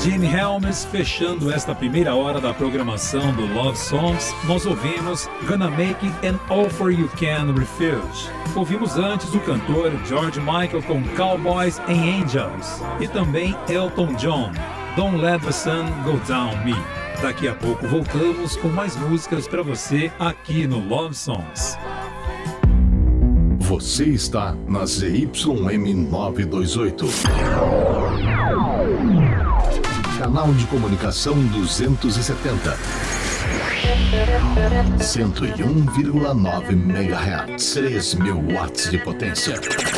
Gene Helms, fechando esta primeira hora da programação do Love Songs, nós ouvimos Gonna Make It and Offer You Can Refuse. Ouvimos antes o cantor George Michael com Cowboys and Angels e também Elton John, Don't Let the Sun Go Down Me. Daqui a pouco voltamos com mais músicas para você aqui no Love Songs. Você está na ZYM 928. Canal de comunicação 270. 101,9 MHz. 3.000 watts de potência.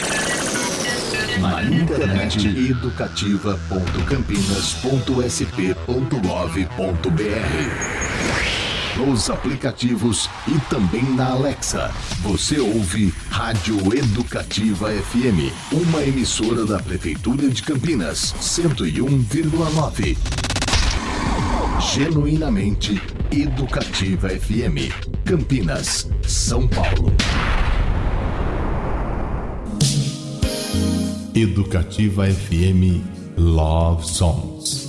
Na internet educativa.campinas.sp.gov.br. Nos aplicativos e também na Alexa. Você ouve Rádio Educativa FM, uma emissora da Prefeitura de Campinas, 101,9. Genuinamente Educativa FM, Campinas, São Paulo. Educativa FM Love Songs.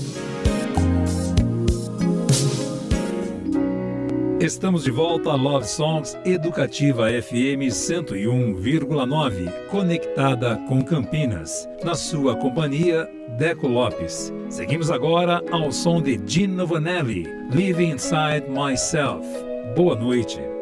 Estamos de volta a Love Songs Educativa FM 101,9, conectada com Campinas. Na sua companhia, Deco Lopes. Seguimos agora ao som de Gino Vanelli, Living Inside Myself. Boa noite.